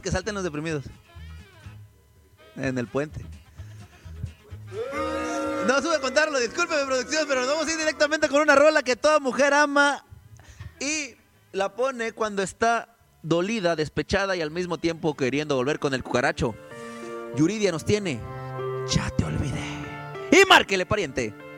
Que salten los deprimidos. En el puente. No sube a contarlo, discúlpeme producción, pero nos vamos a ir directamente con una rola que toda mujer ama y la pone cuando está dolida, despechada y al mismo tiempo queriendo volver con el cucaracho. Yuridia nos tiene. Ya te olvidé. Y márquele, pariente.